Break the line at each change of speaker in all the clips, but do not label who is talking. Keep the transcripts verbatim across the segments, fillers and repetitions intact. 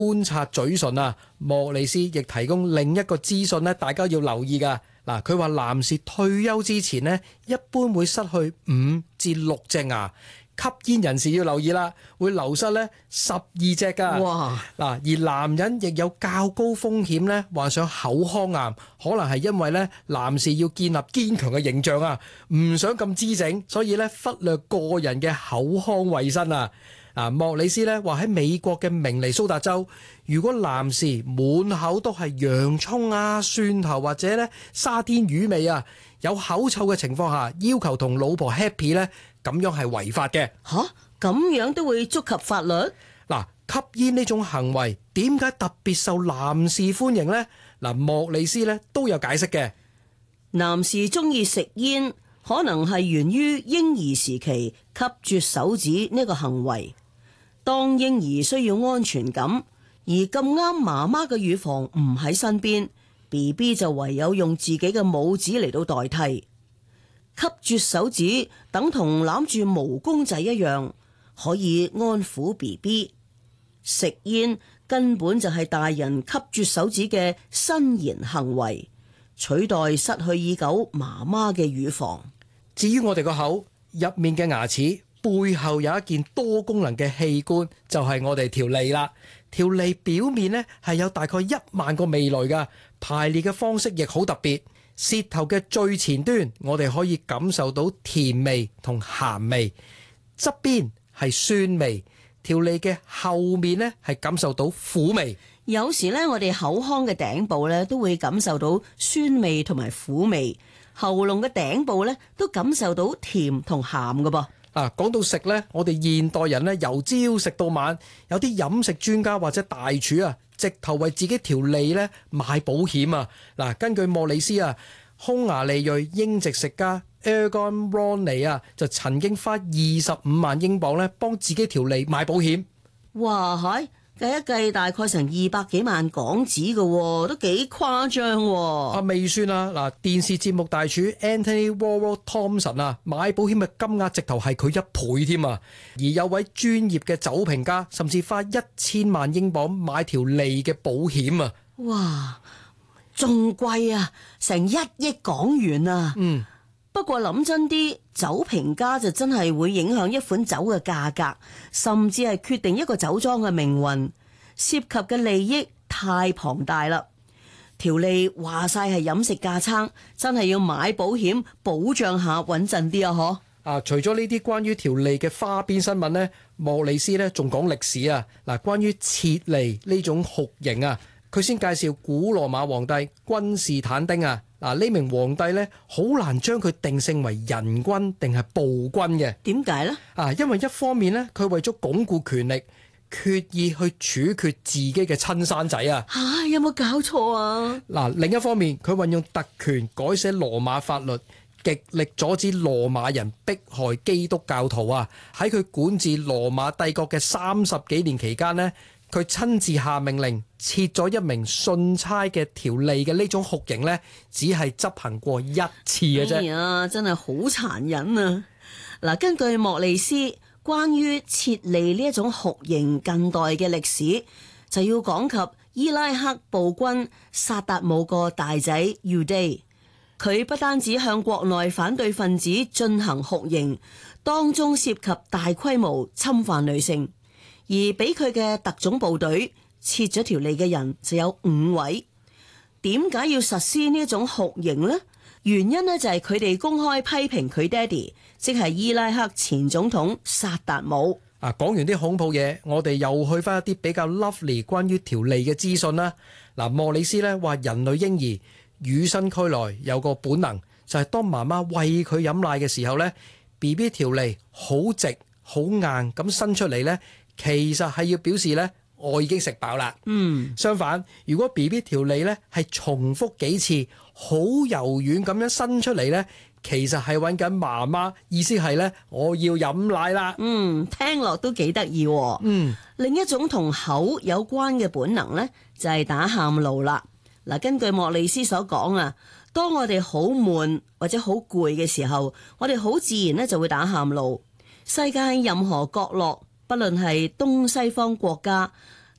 觀察嘴唇啊，莫里斯亦提供另一個資訊咧，大家要留意噶。嗱，佢話男士退休之前咧，一般會失去五至六隻牙。吸煙人士要留意啦，會流失咧十二隻噶。
哇！
嗱，而男人亦有較高風險咧患上口腔癌，可能係因為咧男士要建立堅強嘅形象啊，唔想咁姿整，所以咧忽略個人嘅口腔衛生啊。嗱，莫里斯咧話喺美國嘅明尼蘇達州，如果男士滿口都係洋葱啊、蒜頭或者咧沙甸魚味啊，有口臭嘅情況下，要求同老婆 happy 咧，咁樣係違法嘅。
吓，咁樣都會觸及法律？
嗱，吸煙呢種行為點解特別受男士歡迎呢？嗱，莫里斯咧都有解釋嘅。
男士中意食煙，可能係源於嬰兒時期吸啜手指呢個行為。當嬰兒需要安全感，而咁啱媽媽嘅乳房唔喺身邊， B B 就唯有用自己嘅拇指嚟到代替。吸啜手指等同攬住毛公仔一樣，可以安撫 B B。 食煙根本就係大人吸啜手指嘅伸延行為，取代失去已久媽媽嘅乳房。
至於我哋個口入面嘅牙齒，背後有一件多功能嘅器官，就係我哋條脷啦。條脷表面呢係有大概一萬個味蕾噶，排列嘅方式亦好特別。舌頭嘅最前端，我哋可以感受到甜味同鹹味，側邊係酸味。條脷嘅後面呢係感受到苦味。
有時咧，我哋口腔嘅頂部咧都會感受到酸味同埋苦味，喉嚨嘅頂部咧都感受到甜同鹹㗎噃。
啊，講到食呢，我哋現代人呢由朝食到晚，有啲飲食專家或者大廚啊，直頭為自己條脷呢買保險啊。嗱，根據莫里斯啊，匈牙利裔英籍食家 Ergon Ronny 啊，就曾經花二十五萬英鎊咧幫自己條脷買保險。
哇，係計一計大概成二百幾萬港紙嘅，都幾誇張喎。
啊，未算啊！嗱，電視節目大廚 Anthony Warren Thompson 啊，買保險嘅金額直頭係佢一倍添啊！而有位專業嘅酒評家，甚至花一千萬英鎊買條脷嘅保險啊！
哇，仲貴啊，成一億港元啊！
嗯。
不過諗真啲，酒評家就真係會影響一款酒嘅價格，甚至係決定一個酒莊嘅命運，涉及嘅利益太龐大啦。條脷話晒係飲食架撐，真係要買保險保障下穩陣啲啊！嗬。
啊，除咗呢啲關於條脷嘅花邊新聞呢，莫里斯呢仲講歷史啊。嗱，關於切脷呢種酷刑啊，佢先介紹古羅馬皇帝君士坦丁啊。嗱，呢名皇帝咧，好難將佢定性為仁君定係暴君嘅。點解呢？啊，因為一方面咧，佢為咗鞏固權力，決意去處決自己嘅親生仔啊！
嚇，有冇搞錯啊？
嗱，另一方面，佢運用特權改寫羅馬法律，極力阻止羅馬人迫害基督教徒啊！喺佢管治羅馬帝國嘅三十幾年期間呢，佢親自下命令切咗一名信差嘅條脷嘅呢種酷刑呢，只係執行過一次嘅啫。哎
呀，真係好殘忍啊！嗱，根據莫里斯關於切脷呢一種酷刑近代嘅歷史，就要講及伊拉克暴君薩達姆個大仔 Uday。佢不單止向國內反對分子進行酷刑，當中涉及大規模侵犯女性。而俾佢嘅特種部隊切咗條脷嘅人就有五位。點解要實施呢一種酷刑呢？原因呢就係佢哋公開批評佢爹哋，即係伊拉克前總統薩達姆。
啊，講完啲恐怖嘢，我哋又去翻一啲比較 lovely 關於條脷嘅資訊啦。嗱，莫里斯咧話人類嬰兒與生俱來有個本能，就係當媽媽餵佢飲奶嘅時候咧 ，B B 條脷好直好硬咁伸出嚟咧。其實係要表示咧，我已經食飽啦。嗯，相反，如果 B B 條脷咧係重複幾次，好柔軟咁樣伸出嚟咧，其實係揾緊媽媽，意思係咧，我要飲奶啦。
嗯，聽落都幾得意。嗯，另一種同口有關嘅本能咧，就係打喊路啦。嗱，根據莫里斯所講啊，當我哋好悶或者好攰嘅時候，我哋好自然咧就會打喊路。世界任何角落，不論係東西方國家，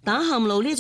打喊路呢